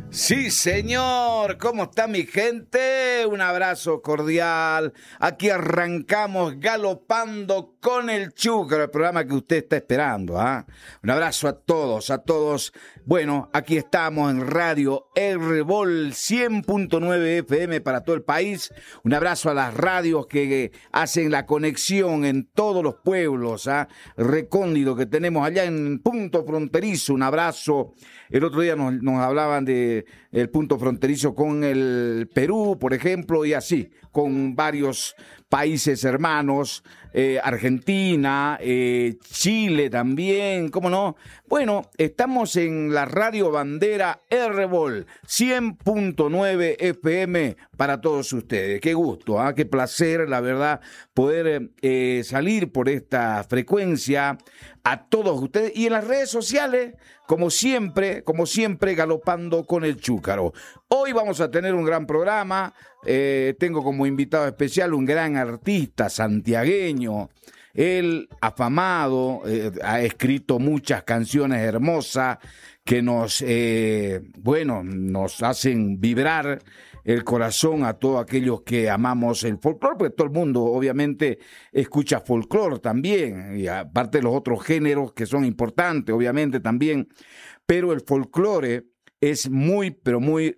Sí, señor. ¿Cómo está mi gente? Un abrazo cordial. Aquí arrancamos galopando con el Chúcaro, el programa que usted está esperando, ¿ah? Un abrazo a todos, a todos. Bueno, aquí estamos en Radio R-Vol 100.9 FM para todo el país. Un abrazo a las radios que hacen la conexión en todos los pueblos, ¿ah? Recóndito que tenemos allá en Punto Fronterizo. Un abrazo. El otro día nos hablaban de el punto fronterizo con el Perú, por ejemplo, y así, con varios países hermanos, Argentina, Chile también, ¿cómo no? Bueno, estamos en la Radio Bandera R-Vol 100.9 FM para todos ustedes. Qué gusto, qué placer, la verdad, poder salir por esta frecuencia a todos ustedes y en las redes sociales, como siempre, galopando con el Chúcaro. Hoy vamos a tener un gran programa. Tengo como invitado especial un gran artista santiagueño. Él, afamado, ha escrito muchas canciones hermosas que nos hacen vibrar el corazón a todos aquellos que amamos el folclore, porque todo el mundo obviamente escucha folclore también, y aparte de los otros géneros que son importantes, obviamente también, pero el folclore es muy, pero muy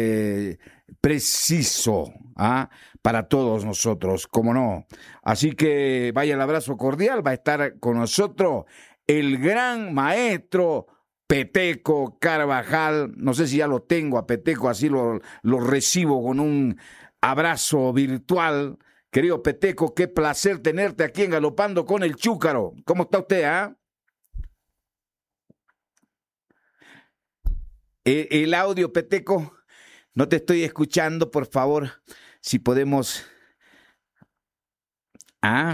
preciso, para todos nosotros, cómo no. Así que vaya el abrazo cordial, va a estar con nosotros el gran maestro Peteco Carvajal. No sé si ya lo tengo a Peteco, así lo recibo con un abrazo virtual. Querido Peteco, qué placer tenerte aquí en Galopando con el Chúcaro. ¿Cómo está usted, El audio, Peteco, no te estoy escuchando, por favor, si podemos... A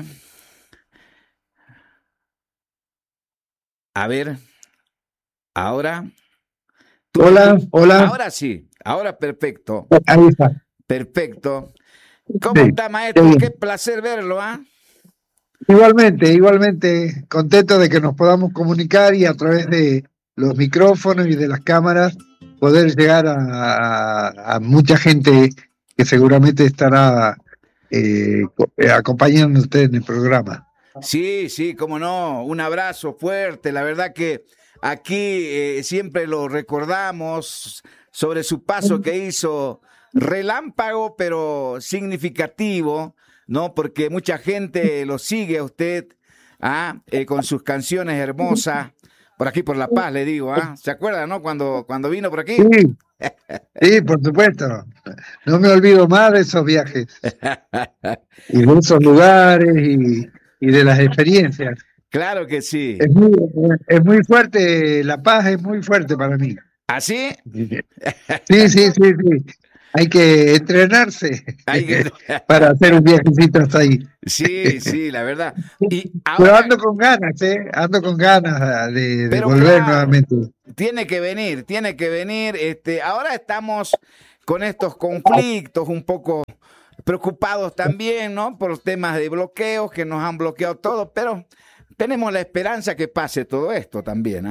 ver, ahora... Hola. Ahora sí, ahora perfecto. Ahí está. Perfecto. ¿Cómo está, maestro? Qué placer verlo, Igualmente, contento de que nos podamos comunicar y a través de los micrófonos y de las cámaras poder llegar a mucha gente que seguramente estará acompañando a usted en el programa. Sí, cómo no, un abrazo fuerte, la verdad que aquí siempre lo recordamos sobre su paso que hizo relámpago, pero significativo, ¿no? Porque mucha gente lo sigue a usted, con sus canciones hermosas, por aquí por La Paz, le digo, ¿se acuerda, no? Cuando vino por aquí. Sí, por supuesto. No me olvido más de esos viajes y de esos lugares y de las experiencias. Claro que sí. Es muy fuerte, La Paz es muy fuerte para mí. ¿Así? Sí. Hay que entrenarse para hacer un viajecito hasta ahí. Sí, la verdad. Y ahora... Pero ando con ganas, ando con ganas de volver nuevamente. Tiene que venir. Ahora estamos con estos conflictos un poco preocupados también, ¿no? Por temas de bloqueos que nos han bloqueado todo, pero tenemos la esperanza que pase todo esto también,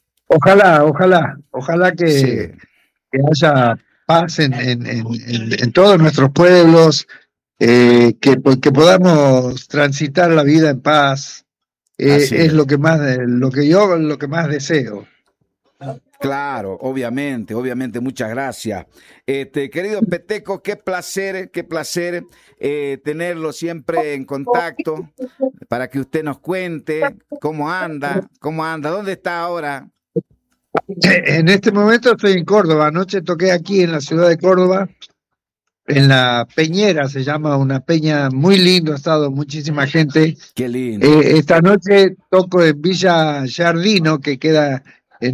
Ojalá que haya paz en todos nuestros pueblos, que podamos transitar la vida en paz, es lo que más deseo. Claro, obviamente, muchas gracias. Querido Peteco, qué placer tenerlo siempre en contacto para que usted nos cuente cómo anda, dónde está ahora. En este momento estoy en Córdoba. Anoche toqué aquí en la ciudad de Córdoba, en la Peñera, se llama, una peña muy lindo, ha estado muchísima gente. Qué lindo. Esta noche toco en Villa Giardino, que queda en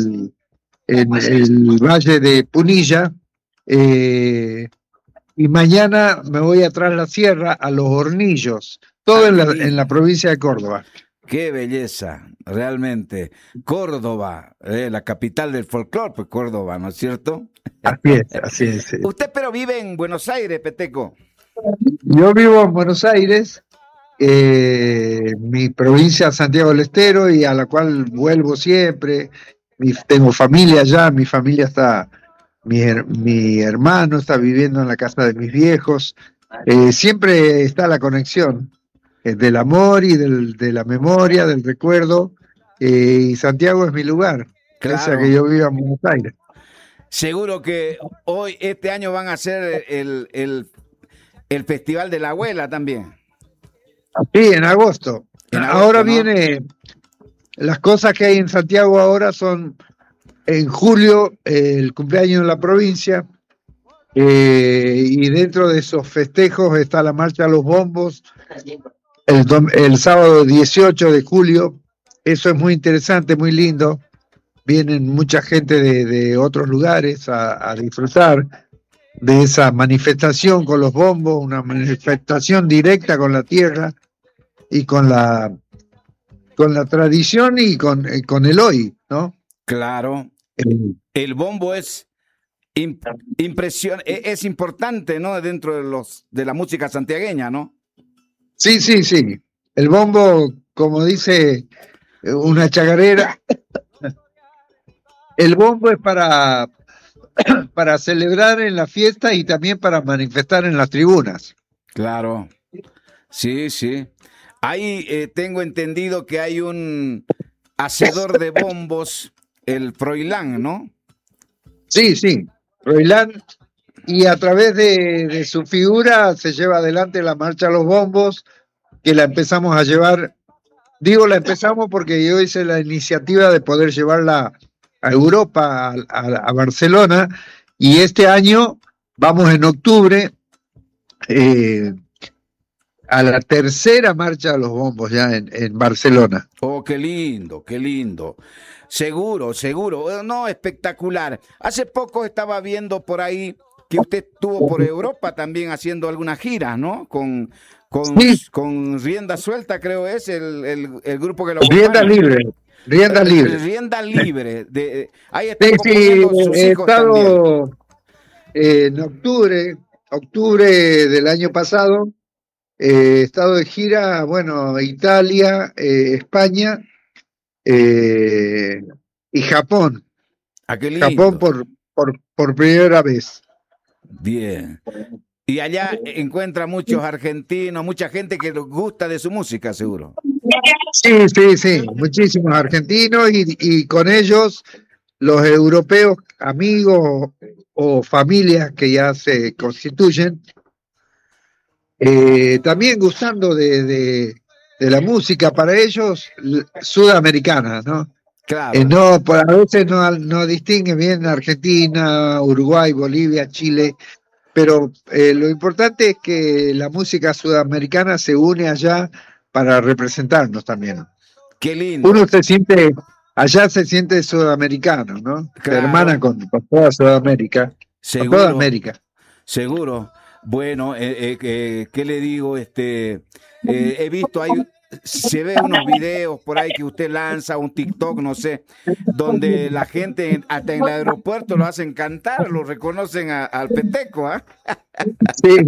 el valle de Punilla, y mañana me voy atrás la sierra a Los Hornillos, todo en la provincia de Córdoba. Qué belleza, realmente. Córdoba, la capital del folclore, pues Córdoba, ¿no es cierto? Así es. Sí. Usted pero vive en Buenos Aires, Peteco. Yo vivo en Buenos Aires, mi provincia Santiago del Estero, y a la cual vuelvo siempre. Tengo familia allá, mi familia está mi hermano está viviendo en la casa de mis viejos. Siempre está la conexión del amor y de la memoria, del recuerdo, y Santiago es mi lugar, pese a que yo vivo en Buenos Aires. Seguro que este año van a hacer el Festival de la Abuela también. Sí, en agosto. Ahora, ¿no? Viene, las cosas que hay en Santiago ahora son en julio, el cumpleaños de la provincia, y dentro de esos festejos está la Marcha a los Bombos, el sábado 18 de julio. Eso es muy interesante, muy lindo. Vienen mucha gente de otros lugares a disfrutar de esa manifestación con los bombos, una manifestación directa con la tierra y con la tradición y con el hoy, ¿no? Claro. El bombo es es importante, ¿no? Dentro de la música santiagueña, ¿no? Sí. El bombo, como dice una chacarera, el bombo es para celebrar en la fiesta y también para manifestar en las tribunas. Claro. Sí. Ahí tengo entendido que hay un hacedor de bombos, el Froilán, ¿no? Sí, Froilán, y a través de su figura se lleva adelante la Marcha a los Bombos, que la empezamos a llevar. Digo la empezamos porque yo hice la iniciativa de poder llevarla a Europa, a Barcelona, y este año vamos en octubre a la tercera Marcha a los Bombos ya en Barcelona. Oh, qué lindo. Seguro. No, espectacular. Hace poco estaba viendo por ahí que usted estuvo por Europa también haciendo algunas giras, ¿no? Con Rienda Suelta, creo es el grupo que lo Rienda Libre. Rienda Libre. Ahí está sus he hijos estado también. En octubre del año pasado, he estado de gira, Italia, España y Japón. Qué lindo. Japón por primera vez. Bien. Y allá encuentra muchos argentinos, mucha gente que les gusta de su música, seguro. Sí, muchísimos argentinos y con ellos los europeos, amigos o familias que ya se constituyen, también gustando de la música para ellos sudamericana, ¿no? Claro. A veces no distinguen bien Argentina, Uruguay, Bolivia, Chile, pero lo importante es que la música sudamericana se une allá para representarnos también. Qué lindo. Uno allá se siente sudamericano, ¿no? Claro. Se hermana con toda Sudamérica. Seguro. Con toda América. Seguro. Bueno, ¿qué le digo? He visto se ve unos videos por ahí que usted lanza, un TikTok, no sé, donde la gente hasta en el aeropuerto lo hacen cantar, lo reconocen al Peteco, ¿ah? Sí,